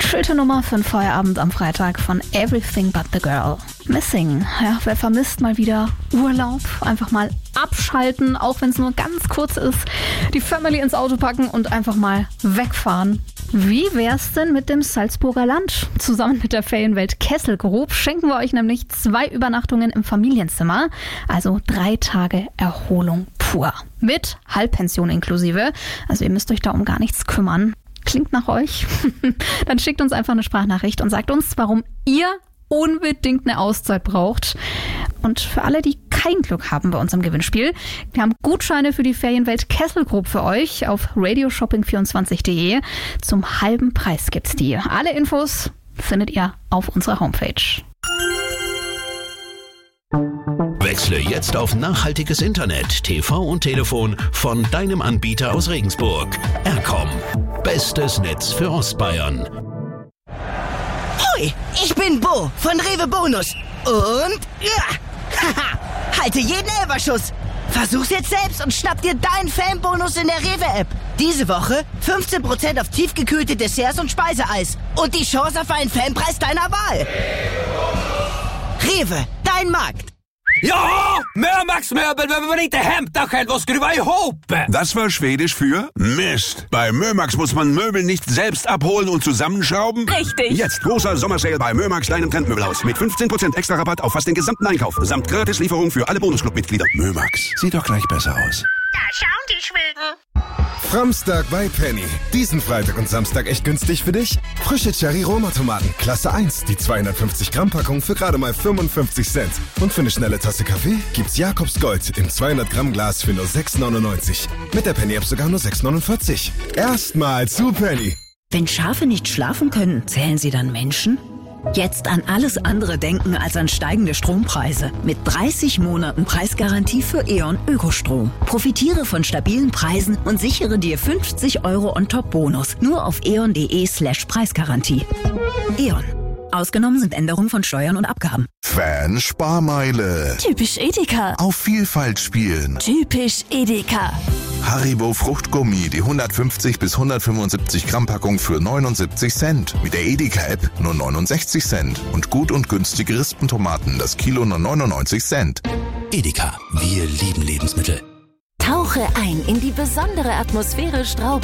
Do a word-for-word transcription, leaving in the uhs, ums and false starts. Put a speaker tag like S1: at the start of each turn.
S1: Gechillte Nummer für einen Feierabend am Freitag von Everything But The Girl. Missing. Ja, wer vermisst mal wieder Urlaub? Einfach mal abschalten, auch wenn es nur ganz kurz ist. Die Family ins Auto packen und einfach mal wegfahren. Wie wär's denn mit dem Salzburger Land? Zusammen mit der Ferienwelt Kesselgrub schenken wir euch nämlich zwei Übernachtungen im Familienzimmer. Also drei Tage Erholung pur. Mit Halbpension inklusive. Also ihr müsst euch da um gar nichts kümmern. Klingt nach euch? Dann schickt uns einfach eine Sprachnachricht und sagt uns, warum ihr unbedingt eine Auszeit braucht. Und für alle, die kein Glück haben bei unserem Gewinnspiel, wir haben Gutscheine für die Ferienwelt Kesselgrub für euch auf radioshopping vierundzwanzig punkt de. Zum halben Preis gibt's die. Alle Infos findet ihr auf unserer Homepage.
S2: Wechsle jetzt auf nachhaltiges Internet, T V und Telefon von deinem Anbieter aus Regensburg. Eircom. Bestes Netz für Ostbayern.
S3: Hoi, ich bin Bo von Rewe Bonus. Und ja, haha, halte jeden Elferschuss. Versuch's jetzt selbst und schnapp dir deinen Fanbonus in der Rewe-App. Diese Woche fünfzehn Prozent auf tiefgekühlte Desserts und Speiseeis. Und die Chance auf einen Fanpreis deiner Wahl. Rewe, dein Markt.
S4: Ja, Mömax-Möbel, wenn man inte hämtar själv och skruva ihop.
S5: Das war Schwedisch für Mist. Bei Mömax muss man Möbel nicht selbst abholen und zusammenschrauben.
S6: Richtig.
S5: Jetzt großer Sommersale bei Mömax, deinem Trendmöbelhaus. Mit fünfzehn Prozent extra Rabatt auf fast den gesamten Einkauf. Samt Gratislieferung für alle Bonusclub-Mitglieder. Mömax, sieht doch gleich besser aus.
S6: Da schauen die Schweden.
S7: Framstag bei Penny. Diesen Freitag und Samstag echt günstig für dich? Frische Cherry-Roma-Tomaten, Klasse eins. Die zweihundertfünfzig Gramm Packung für gerade mal fünfundfünfzig Cent. Und für eine schnelle Tasse Kaffee gibt's Jakobs Gold im zweihundert Gramm Glas für nur sechs neunundneunzig. Mit der Penny-App sogar nur sechs neunundvierzig. Erstmal zu Penny.
S8: Wenn Schafe nicht schlafen können, zählen sie dann Menschen? Jetzt an alles andere denken als an steigende Strompreise. Mit dreißig Monaten Preisgarantie für E.ON Ökostrom. Profitiere von stabilen Preisen und sichere dir fünfzig Euro On-Top-Bonus. Nur auf eon.de slash Preisgarantie. E.ON. Ausgenommen sind Änderungen von Steuern und Abgaben.
S9: Fan Sparmeile.
S10: Typisch Edeka.
S9: Auf Vielfalt spielen.
S10: Typisch Edeka.
S9: Haribo Fruchtgummi, die hundertfünfzig bis hundertfünfundsiebzig Gramm Packung für neunundsiebzig Cent. Mit der Edeka-App nur neunundsechzig Cent. Und gut und günstige Rispentomaten, das Kilo nur neunundneunzig Cent.
S2: Edeka, wir lieben Lebensmittel.
S10: Tauche ein in die besondere Atmosphäre Straubing.